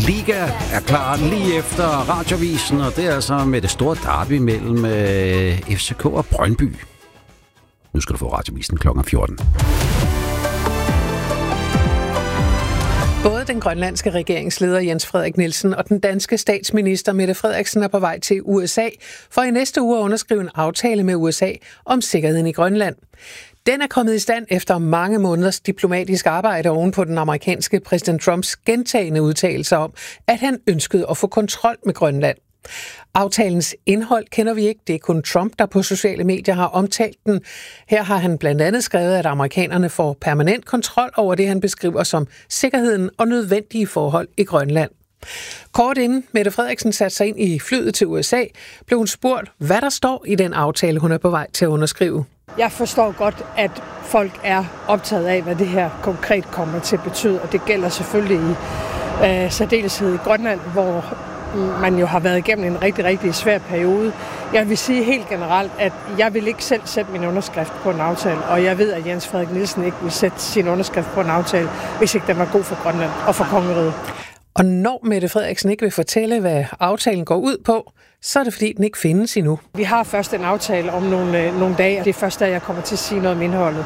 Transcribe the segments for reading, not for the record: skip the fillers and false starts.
Liga er klar lige efter Radioavisen, og det er altså med det store derby mellem FCK og Brøndby. Nu skal du få Radioavisen kl. 14. Både den grønlandske regeringsleder Jens Frederik Nielsen og den danske statsminister Mette Frederiksen er på vej til USA for i næste uge at underskrive en aftale med USA om sikkerheden i Grønland. Den er kommet i stand efter mange måneders diplomatisk arbejde oven på den amerikanske præsident Trumps gentagne udtalelser om, at han ønskede at få kontrol med Grønland. Aftalens indhold kender vi ikke. Det er kun Trump, der på sociale medier har omtalt den. Her har han blandt andet skrevet, at amerikanerne får permanent kontrol over det, han beskriver som sikkerheden og nødvendige forhold i Grønland. Kort inden Mette Frederiksen satte sig ind i flyet til USA, blev hun spurgt, hvad der står i den aftale, hun er på vej til at underskrive. Jeg forstår godt, at folk er optaget af, hvad det her konkret kommer til at betyde, og det gælder selvfølgelig i særdeleshed i Grønland, hvor man jo har været igennem en rigtig, rigtig svær periode. Jeg vil sige helt generelt, at jeg vil ikke selv sætte min underskrift på en aftale, og jeg ved, at Jens Frederik Nielsen ikke vil sætte sin underskrift på en aftale, hvis ikke den var god for Grønland og for kongeriget. Og når Mette Frederiksen ikke vil fortælle, hvad aftalen går ud på, så er det fordi, den ikke findes endnu. Vi har først en aftale om nogle dage, og det er først der, jeg kommer til at sige noget om indholdet.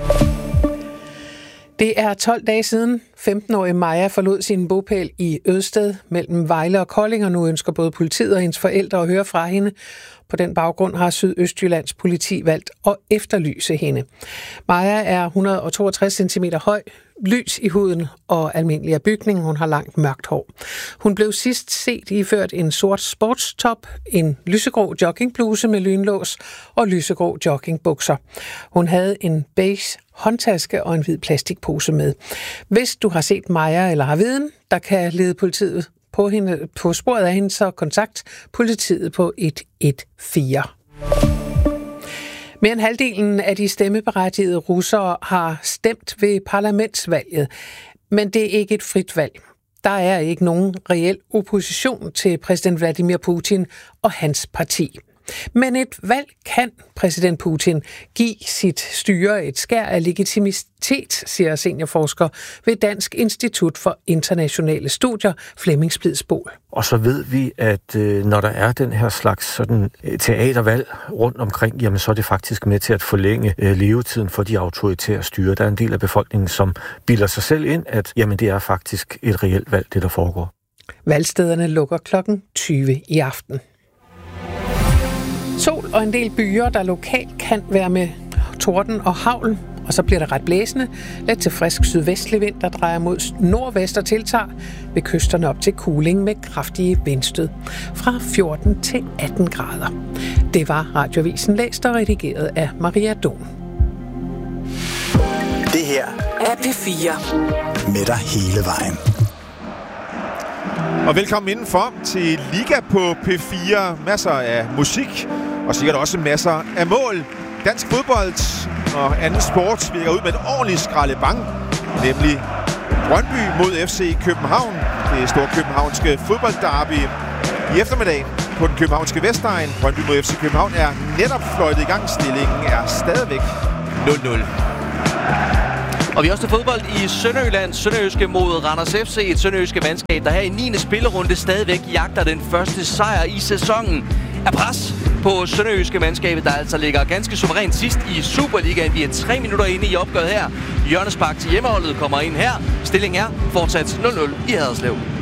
Det er 12 dage siden 15-årige Maja forlod sin bopæl i Ødsted mellem Vejle og Kolding, og nu ønsker både politiet og hendes forældre at høre fra hende. På den baggrund har Sydøstjyllands politi valgt at efterlyse hende. Maja er 162 cm høj, lys i huden og almindelig af bygning. Hun har langt mørkt hår. Hun blev sidst set iført en sort sportstop, en lysegrå joggingbluse med lynlås og lysegrå joggingbukser. Hun havde en beige håndtaske og en hvid plastikpose med. Hvis du har set Maja eller har viden, der kan lede politiet på sporet af hende, så kontakt politiet på 114. Mere end halvdelen af de stemmeberettigede russere har stemt ved parlamentsvalget, men det er ikke et frit valg. Der er ikke nogen reel opposition til præsident Vladimir Putin og hans parti. Men et valg kan præsident Putin give sit styre et skær af legitimitet, siger seniorforsker ved Dansk Institut for Internationale Studier, Flemming Splidsbol. Og så ved vi, at når der er den her slags sådan teatervalg rundt omkring, jamen så er det faktisk med til at forlænge levetiden for de autoritære styre. Der er en del af befolkningen, som bilder sig selv ind, at jamen, det er faktisk et reelt valg, det der foregår. Valgstederne lukker klokken 20 i aften. Sol og en del byer, der lokalt kan være med torden og hagl, og så bliver det ret blæsende. Let til frisk sydvestlig vind, der drejer mod nordvest og tiltager ved kysterne op til kuling med kraftige vindstød fra 14 til 18 grader. Det var Radioavisen læst og redigeret af Maria Don. Det her er P4 med dig hele vejen. Og velkommen indenfor til Liga på P4. Masser af musik og sikkert også masser af mål. Dansk fodbold og anden sport virker ud med et ordentligt skraldebang, nemlig Brøndby mod FC København. Det store københavnske fodboldderby i eftermiddag på den københavnske Vestegn. Brøndby mod FC København er netop fløjtet i gang. Stillingen er stadigvæk 0-0. Og vi er også til fodbold i Sønderjylland. Sønderjyske mod Randers FC. Et sønderjyske mandskab, der her i 9. spillerunde stadigvæk jagter den første sejr i sæsonen. Er pres på sønderjyske mandskabet, der altså ligger ganske suverænt sidst i Superligaen. Vi er 3 minutter inde i opgøret her. Hjørnespark til hjemmeholdet kommer ind her. Stillingen er fortsat 0-0 i Haderslev.